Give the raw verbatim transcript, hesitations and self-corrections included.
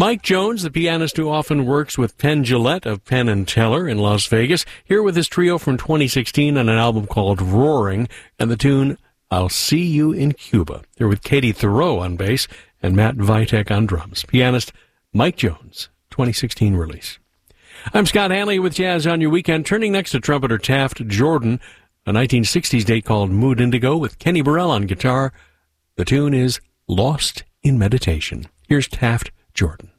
Mike Jones, the pianist who often works with Penn Jillette of Penn and Teller in Las Vegas, here with his trio from twenty sixteen on an album called Roaring, and the tune I'll See You in Cuba. They're with Katie Thoreau on bass and Matt Vitek on drums. Pianist Mike Jones, twenty sixteen release. I'm Scott Hanley with Jazz on Your Weekend, turning next to trumpeter Taft Jordan, a nineteen sixties date called Mood Indigo with Kenny Burrell on guitar. The tune is Lost in Meditation. Here's Taft Jordan.